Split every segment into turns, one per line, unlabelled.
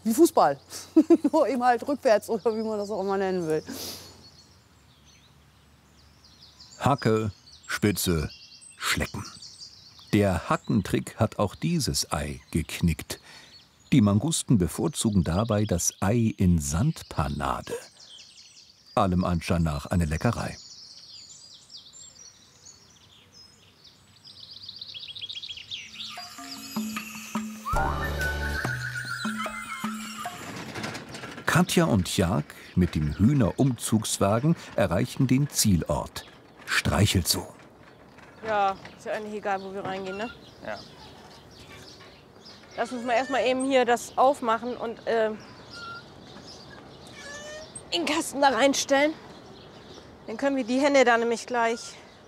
wie Fußball. Nur eben halt rückwärts oder wie man das auch immer nennen will.
Hacke, Spitze, Schlecken. Der Hackentrick hat auch dieses Ei geknickt. Die Mangusten bevorzugen dabei das Ei in Sandpanade. Allem Anschein nach eine Leckerei. Katja und Jag mit dem Hühnerumzugswagen erreichen den Zielort. Streichelzoo.
Ja, ist ja eigentlich egal, wo wir reingehen, ne?
Ja.
Lass uns mal erstmal eben hier das aufmachen und in den Kasten da reinstellen. Dann können wir die Henne da nämlich gleich.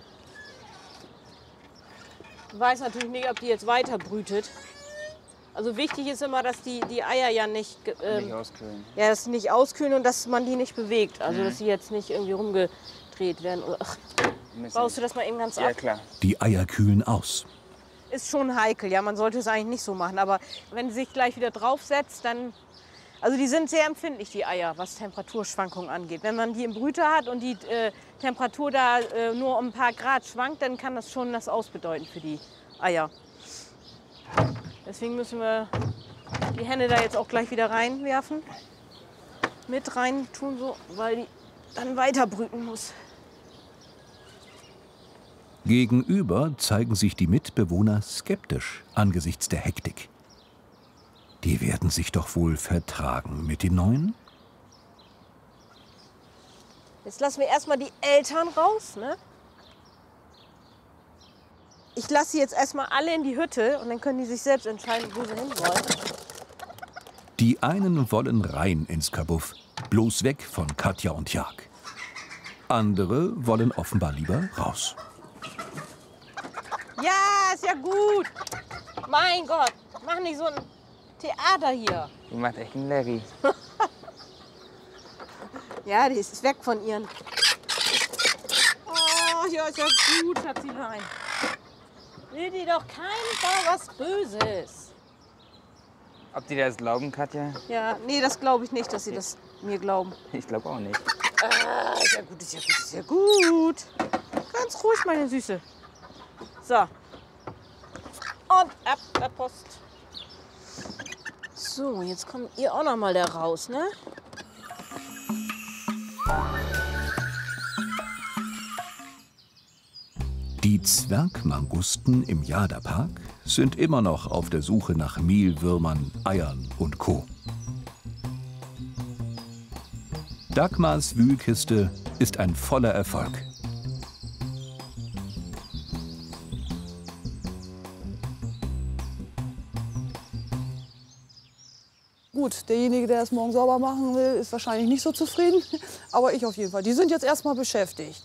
Ich weiß natürlich nicht, ob die jetzt weiter brütet. Also wichtig ist immer, dass die Eier ja nicht
auskühlen.
Ja, dass sie nicht auskühlen und dass man die nicht bewegt. Also dass sie jetzt nicht irgendwie rumgedreht werden. Ach, baust du das mal eben ganz ab?
Ja, klar.
Die Eier kühlen aus.
Ist schon heikel, ja, man sollte es eigentlich nicht so machen. Aber wenn sie sich gleich wieder draufsetzt, dann... Also die sind sehr empfindlich, die Eier, was Temperaturschwankungen angeht. Wenn man die im Brüter hat und die Temperatur da nur um ein paar Grad schwankt, dann kann das schon das Ausbedeuten für die Eier. Deswegen müssen wir die Henne da jetzt auch gleich wieder reinwerfen. Mit rein tun, so, weil die dann weiter brüten muss.
Gegenüber zeigen sich die Mitbewohner skeptisch angesichts der Hektik. Die werden sich doch wohl vertragen mit den Neuen?
Jetzt lassen wir erstmal die Eltern raus, ne? Ich lasse sie jetzt erstmal alle in die Hütte und dann können die sich selbst entscheiden, wo sie hin wollen.
Die einen wollen rein ins Kabuff, bloß weg von Katja und Jag. Andere wollen offenbar lieber raus.
Ja, ist ja gut. Mein Gott, mach nicht so ein Theater hier.
Die macht echt einen Larry.
Ja, die ist weg von ihren. Oh, ja, ist ja gut, Schatzelein. Will die doch keinem was Böses.
Ob die das glauben, Katja?
Ja, nee, das glaube ich nicht, dass sie das mir glauben.
Ich glaube auch nicht.
Ist ja gut, ist ja gut, ist ja gut. Ganz ruhig, meine Süße. So. Und ab der Post. So, jetzt kommt ihr auch noch mal da raus, ne?
Die Zwergmangusten im Jadapark sind immer noch auf der Suche nach Mehlwürmern, Eiern und Co. Dagmars Wühlkiste ist ein voller Erfolg.
Gut, derjenige, der es morgen sauber machen will, ist wahrscheinlich nicht so zufrieden. Aber ich auf jeden Fall. Die sind jetzt erstmal beschäftigt.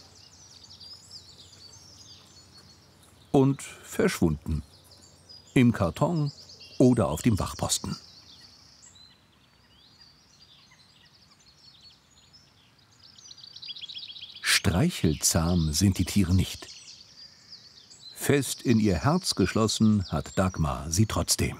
Und verschwunden. Im Karton oder auf dem Wachposten. Streichelzahm sind die Tiere nicht. Fest in ihr Herz geschlossen hat Dagmar sie trotzdem.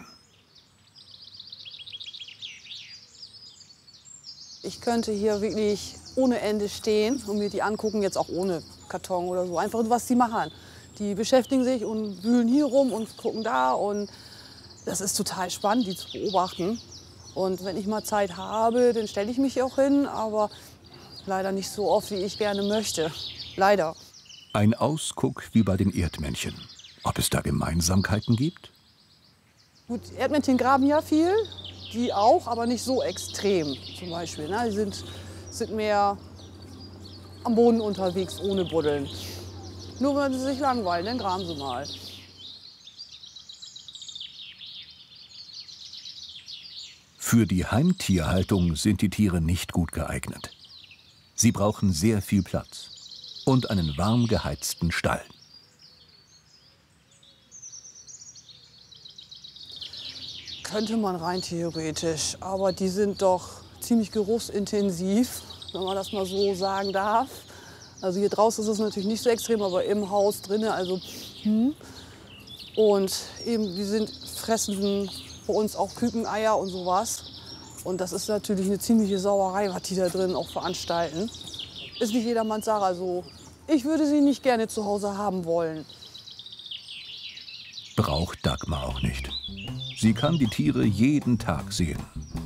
Ich könnte hier wirklich ohne Ende stehen und mir die angucken, jetzt auch ohne Karton oder so. Einfach, was die machen. Die beschäftigen sich und wühlen hier rum und gucken da. Und das ist total spannend, die zu beobachten. Und wenn ich mal Zeit habe, dann stelle ich mich auch hin. Aber leider nicht so oft, wie ich gerne möchte. Leider.
Ein Ausguck wie bei den Erdmännchen. Ob es da Gemeinsamkeiten gibt?
Gut, Erdmännchen graben ja viel. Die auch, aber nicht so extrem zum Beispiel. Ne? Die sind mehr am Boden unterwegs, ohne Buddeln. Nur wenn sie sich langweilen, dann graben sie mal.
Für die Heimtierhaltung sind die Tiere nicht gut geeignet. Sie brauchen sehr viel Platz und einen warm geheizten Stall.
Könnte man rein theoretisch, aber die sind doch ziemlich geruchsintensiv, wenn man das mal so sagen darf. Also hier draußen ist es natürlich nicht so extrem, aber im Haus drinnen, also Und eben, fressen bei uns auch Kükeneier und sowas. Und das ist natürlich eine ziemliche Sauerei, was die da drin auch veranstalten. Ist nicht jedermanns Sache. Also ich würde sie nicht gerne zu Hause haben wollen.
Braucht Dagmar auch nicht. Sie kann die Tiere jeden Tag sehen.